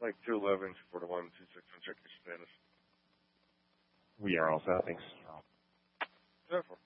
like 211, 241, 261. Check your status. We are all set. Thanks. Beautiful.